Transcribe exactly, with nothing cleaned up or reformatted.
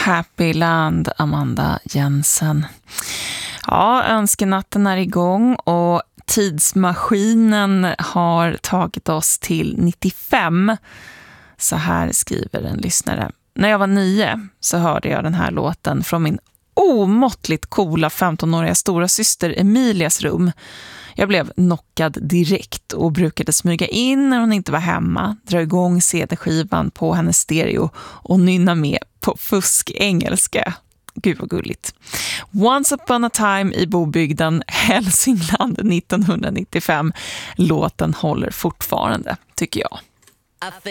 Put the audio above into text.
Happy Land, Amanda Jensen. Ja, önskenatten är igång och tidsmaskinen har tagit oss till nittiofem. Så här skriver en lyssnare. När jag var nio så hörde jag den här låten från min omåttligt coola femtonåriga stora syster Emilias rum. Jag blev knockad direkt och brukade smyga in när hon inte var hemma, dra igång C D-skivan på hennes stereo och nynna med på fusk-engelska. Gud vad gulligt. Once upon a time i Bobygden, Hälsingland nittonhundranittiofem. Låten håller fortfarande, tycker jag.